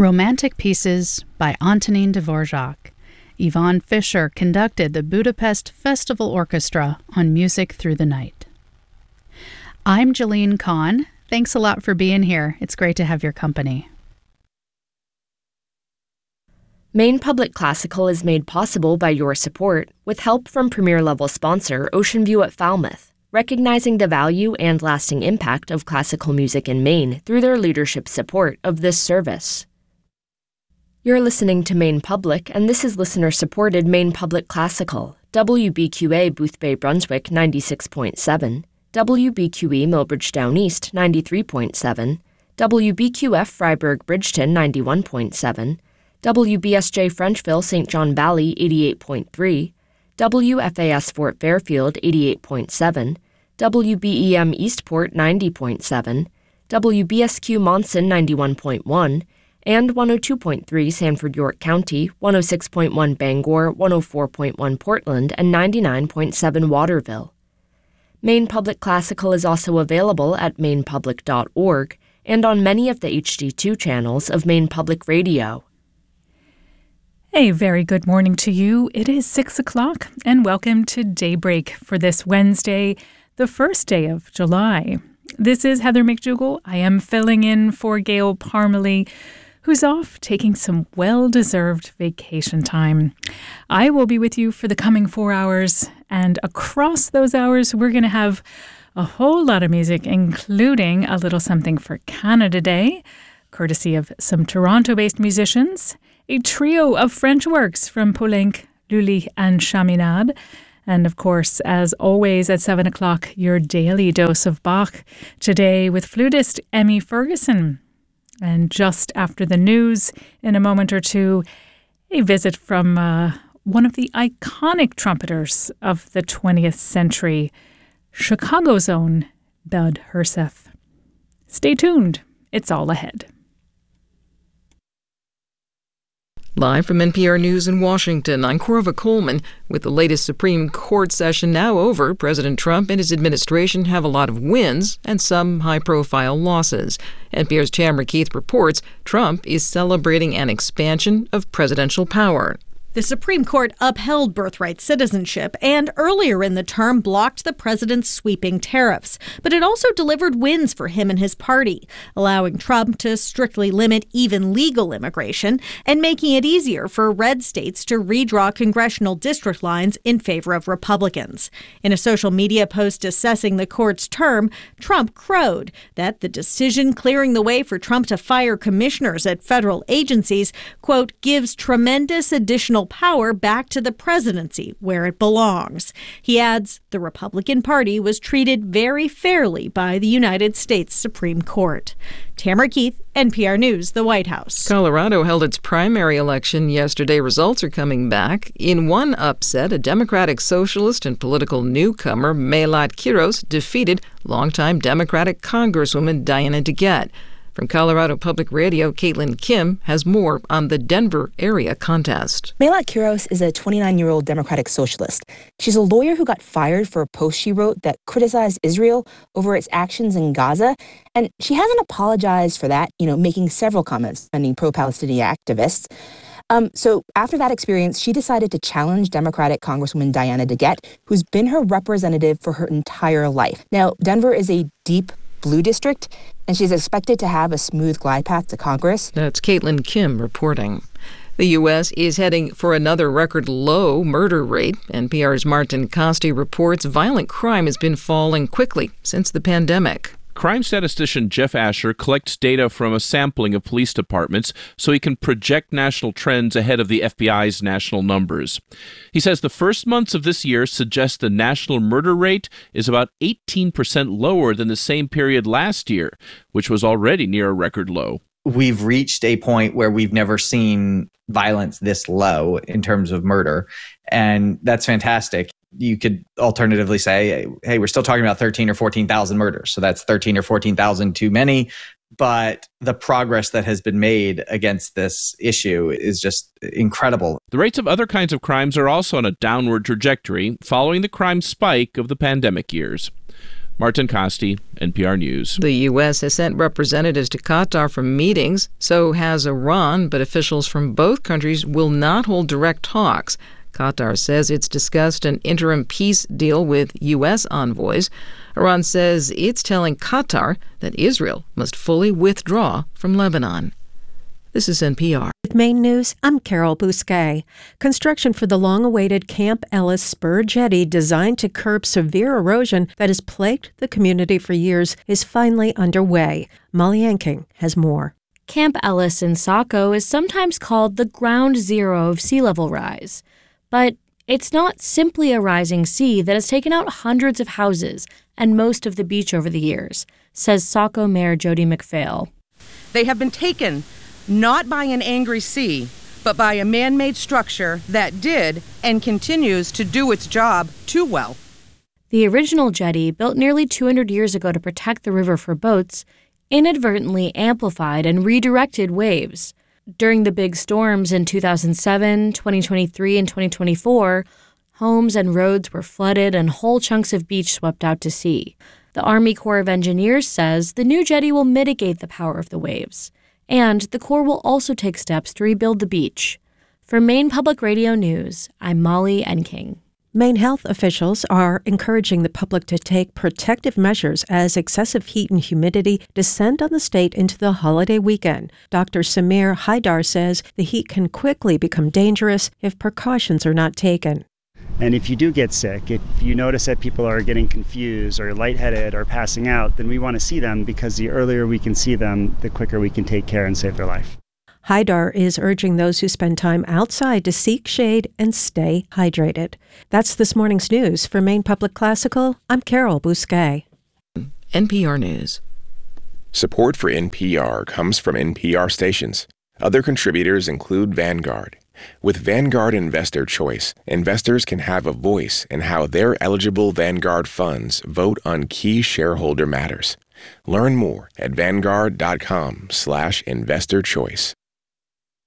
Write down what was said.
Romantic Pieces by Antonin Dvorak. Yvonne Fisher conducted the Budapest Festival Orchestra on Music Through the Night. I'm Jeline Kahn. Thanks a lot for being here. It's great to have your company. Maine Public Classical is made possible by your support with help from premier-level sponsor Ocean View at Falmouth, recognizing the value and lasting impact of classical music in Maine through their leadership support of this service. You're listening to Maine Public, and this is listener-supported Maine Public Classical, WBQA Boothbay Brunswick 96.7, WBQE Millbridge Down East 93.7, WBQF Freiburg Bridgeton 91.7, WBSJ Frenchville St. John Valley 88.3, WFAS Fort Fairfield 88.7, WBEM Eastport 90.7, WBSQ Monson 91.1, and 102.3 Sanford York County, 106.1 Bangor, 104.1 Portland, and 99.7 Waterville. Maine Public Classical is also available at mainepublic.org and on many of the HD2 channels of Maine Public Radio. A very good morning to you. It is 6 o'clock, and welcome to Daybreak for this Wednesday, the first day of July. This is Heather McDougall. I am filling in for Gail Parmalee, who's off taking some well-deserved vacation time. I will be with you for the coming 4 hours, and across those hours, we're going to have a whole lot of music, including a little something for Canada Day, courtesy of some Toronto-based musicians, a trio of French works from Poulenc, Lully, and Chaminade, and of course, as always, at 7 o'clock, your daily dose of Bach, today with flutist Emmy Ferguson. And just after the news, in a moment or two, a visit from one of the iconic trumpeters of the 20th century, Chicago's own Bud Herseth. Stay tuned. It's all ahead. Live from NPR News in Washington, I'm Corva Coleman. With the latest Supreme Court session now over, President Trump and his administration have a lot of wins and some high-profile losses. NPR's Tamara Keith reports Trump is celebrating an expansion of presidential power. The Supreme Court upheld birthright citizenship and earlier in the term blocked the president's sweeping tariffs. But it also delivered wins for him and his party, allowing Trump to strictly limit even legal immigration and making it easier for red states to redraw congressional district lines in favor of Republicans. In a social media post assessing the court's term, Trump crowed that the decision clearing the way for Trump to fire commissioners at federal agencies, quote, gives tremendous additional power back to the presidency where it belongs. He adds the Republican Party was treated very fairly by the United States Supreme Court. Tamara Keith, NPR News, the White House. Colorado held its primary election yesterday. Results are coming back. In one upset, a Democratic socialist and political newcomer, Melat Quiros, defeated longtime Democratic Congresswoman Diana DeGette. From Colorado Public Radio, Caitlin Kim has more on the Denver area contest. Melat Quiros is a 29-year-old Democratic socialist. She's a lawyer who got fired for a post she wrote that criticized Israel over its actions in Gaza. And she hasn't apologized for that, making several comments defending pro-Palestinian activists. So after that experience, she decided to challenge Democratic Congresswoman Diana DeGette, who's been her representative for her entire life. Now, Denver is a deep blue district, and she's expected to have a smooth glide path to Congress. That's Caitlin Kim reporting. The U.S. is heading for another record low murder rate. NPR's Martin Costi reports violent crime has been falling quickly since the pandemic. Crime statistician Jeff Asher collects data from a sampling of police departments so he can project national trends ahead of the FBI's national numbers. He says the first months of this year suggest the national murder rate is about 18% lower than the same period last year, which was already near a record low. We've reached a point where we've never seen violence this low in terms of murder, and that's fantastic. You could alternatively say, hey, we're still talking about 13 or 14,000 murders. So that's 13 or 14,000 too many. But the progress that has been made against this issue is just incredible. The rates of other kinds of crimes are also on a downward trajectory following the crime spike of the pandemic years. Martin Costi, NPR News. The U.S. has sent representatives to Qatar for meetings. So has Iran, but officials from both countries will not hold direct talks. Qatar says it's discussed an interim peace deal with U.S. envoys. Iran says it's telling Qatar that Israel must fully withdraw from Lebanon. This is NPR. With Maine News, I'm Carol Bousquet. Construction for the long-awaited Camp Ellis Spur Jetty, designed to curb severe erosion that has plagued the community for years, is finally underway. Molly Anking has more. Camp Ellis in Saco is sometimes called the ground zero of sea level rise. But it's not simply a rising sea that has taken out hundreds of houses and most of the beach over the years, says Saco Mayor Jody McPhail. They have been taken not by an angry sea, but by a man-made structure that did and continues to do its job too well. The original jetty, built nearly 200 years ago to protect the river for boats, inadvertently amplified and redirected waves. During the big storms in 2007, 2023, and 2024, homes and roads were flooded and whole chunks of beach swept out to sea. The Army Corps of Engineers says the new jetty will mitigate the power of the waves. And the Corps will also take steps to rebuild the beach. For Maine Public Radio News, I'm Molly Enking. Maine health officials are encouraging the public to take protective measures as excessive heat and humidity descend on the state into the holiday weekend. Dr. Samir Haidar says the heat can quickly become dangerous if precautions are not taken. And if you do get sick, if you notice that people are getting confused or lightheaded or passing out, then we want to see them, because the earlier we can see them, the quicker we can take care and save their life. Haidar is urging those who spend time outside to seek shade and stay hydrated. That's this morning's news. For Maine Public Classical, I'm Carol Bousquet. NPR News. Support for NPR comes from NPR stations. Other contributors include Vanguard. With Vanguard Investor Choice, investors can have a voice in how their eligible Vanguard funds vote on key shareholder matters. Learn more at Vanguard.com/investorchoice.